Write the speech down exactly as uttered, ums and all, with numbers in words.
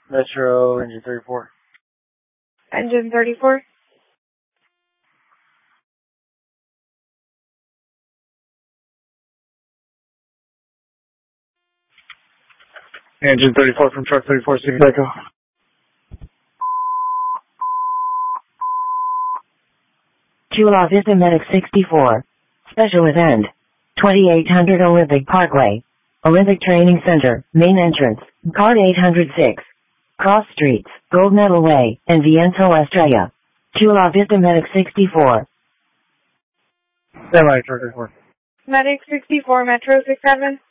Metro, engine thirty-four. Engine thirty-four. Engine thirty-four from truck thirty-four, six Echo. Chula Vista Medic sixty-four. Special event. twenty-eight hundred Olympic Parkway. Olympic Training Center, main entrance, card eight hundred six. Cross Streets, Gold Medal Way, and Viento Estrella. Chula Vista Medic sixty-four. Semi, truck thirty-four. Medic sixty-four, Metro six seven.